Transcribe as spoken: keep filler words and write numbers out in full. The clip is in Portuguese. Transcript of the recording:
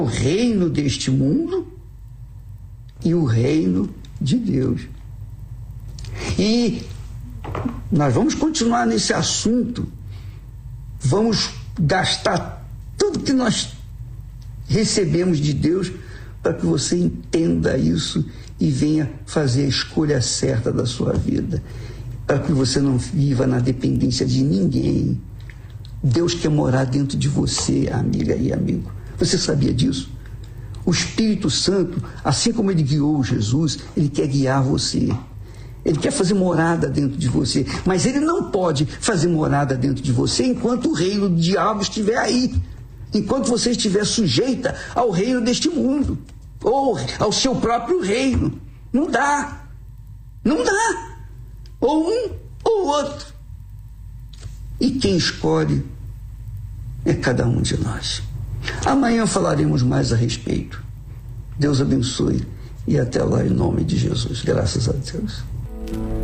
o reino deste mundo e o reino de Deus. E nós vamos continuar nesse assunto, vamos gastar tudo que nós recebemos de Deus para que você entenda isso e venha fazer a escolha certa da sua vida, para que você não viva na dependência de ninguém. Deus quer morar dentro de você, amiga e amigo. Você sabia disso? O Espírito Santo, assim como ele guiou Jesus, ele quer guiar você. Ele quer fazer morada dentro de você, mas ele não pode fazer morada dentro de você enquanto o reino do diabo estiver aí, enquanto você estiver sujeita ao reino deste mundo, ou ao seu próprio reino. Não dá, não dá, ou um ou outro. E quem escolhe é cada um de nós. Amanhã falaremos mais a respeito. Deus abençoe e até lá em nome de Jesus. Graças a Deus.